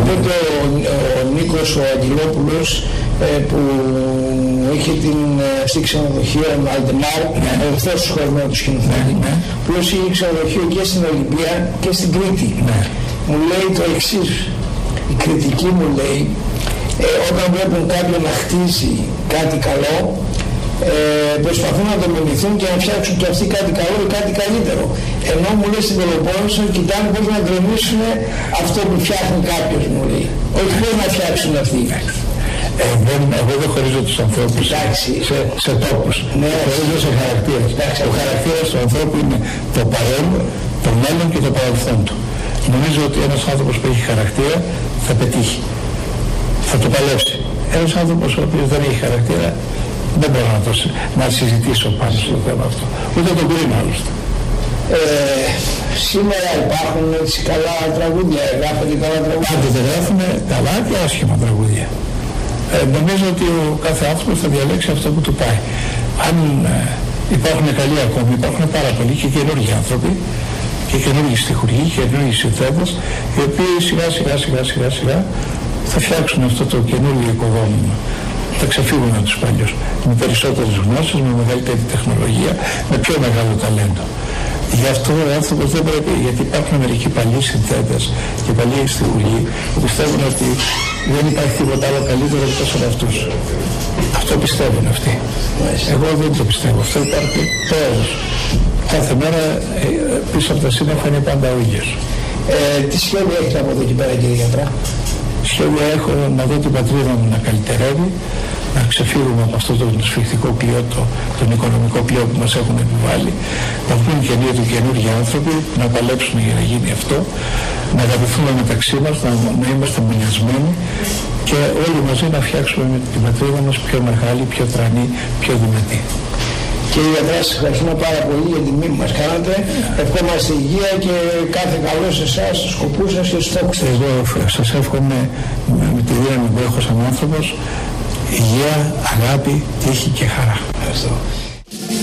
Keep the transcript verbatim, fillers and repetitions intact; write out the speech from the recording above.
Οπότε ο, ο Νίκος ο Αγγελόπουλος ε, που είχε την αυτή ξενοδοχείο Αλτεμάρ, ναι. Ευθώς του χωρισμού του σκηνοθέτη, ναι, ναι. Που είχε ξενοδοχείο και στην Ολυμπία και στην Κρήτη. Ναι. Μου λέει το εξής, η κριτική μου λέει, ε, όταν βλέπουν κάποιον να χτίζει κάτι καλό, ε, προσπαθούν να το μιμηθούν και να φτιάξουν και αυτοί κάτι καλό ή κάτι καλύτερο. Ενώ μου λέει στην Πελοπόννησο κοιτάνε πώς να γκρεμίσουν αυτό που φτιάχνει κάποιος, μου λέει. Όχι πώς να φτιάξουν αυτοί. Ε, δεν, εγώ δεν χωρίζω τους ανθρώπους σε, σε τόπους. Ναι. Χωρίζω σε χαρακτήρες. Ο χαρακτήρας του ανθρώπου είναι το παρόν, το μέλλον και το παρελθόν του. Νομίζω ότι ένας άνθρωπος που έχει χαρακτήρα θα πετύχει. Θα το παλέψει. Ένας άνθρωπος ο οποίος δεν έχει χαρακτήρα δεν μπορώ να, το, να συζητήσω πάνω στο θέμα αυτό. Ούτε τον κρίνω άλλωστε. Ε, σήμερα υπάρχουν έτσι καλά τραγούδια, γράφονται καλά τραγούδια. Πάντοτε γράφουν καλά και άσχημα τραγούδια. Ε, νομίζω ότι ο κάθε άνθρωπος θα διαλέξει αυτό που του πάει. Αν ε, υπάρχουν καλοί ακόμη, υπάρχουν πάρα πολλοί και καινούργιοι άνθρωποι και καινούργιοι στιχουργοί και καινούργιοι συνθέτες, οι οποίοι σιγά σιγά σιγά σιγά σιγά θα φτιάξουν αυτό το καινούργιο οικοδόμημα. Θα ξεφύγουν από τους παλιούς με περισσότερες γνώσεις, με μεγαλύτερη τεχνολογία, με πιο μεγάλο ταλέντο. Γι' αυτό ο άνθρωπος δεν πρέπει, γιατί υπάρχουν μερικοί παλιοί συνθέτες και παλιοί στιχουργοί που πιστεύουν ότι δεν υπάρχει τίποτα άλλο καλύτερο εκτός από αυτούς. Αυτό πιστεύουν αυτοί. Εγώ δεν το πιστεύω. Αυτό υπάρχει τέλος. Κάθε μέρα ε, πίσω από τα σύννεφα είναι πάντα ο ίδιος. Ε, τι σχέδια έχετε από εδώ και πέρα, κύριε γιατρά? Σχέδια έχω να δω την πατρίδα μου να καλυτερεύει, να ξεφύγουμε από αυτό το σφιχτικό κλειό, το, τον οικονομικό κλειό που μας έχουν επιβάλει, να βγουν και καινούργιοι άνθρωποι, να παλέψουν για να γίνει αυτό, να αγαπηθούμε μεταξύ μας, να, να είμαστε μοιασμένοι και όλοι μαζί να φτιάξουμε την πατρίδα μας πιο μεγάλη, πιο τρανή, πιο δυνατή. Κύριε Γιατρά, σας ευχαριστούμε πάρα πολύ για την τιμή που μας κάνατε. Ευχόμαστε υγεία και κάθε καλό σε εσάς, στους σκοπούς σας και στους στόχους σας. Εγώ σας εύχομαι με τη δύναμη που έχω σαν άνθρωπος υγεία, αγάπη, τύχη και χαρά. Ευχαριστώ.